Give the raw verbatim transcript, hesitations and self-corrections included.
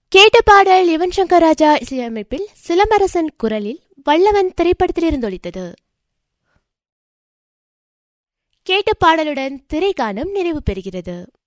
கேட்ட பாடல் யுவன் சங்கர் ராஜா இசையமைப்பில் சிலம்பரசன் குரலில் வல்லவன் திரைப்படத்திலிருந்து ஒலித்தது. கேட்ட பாடலுடன் திரைக்கானம் நிறைவு பெறுகிறது.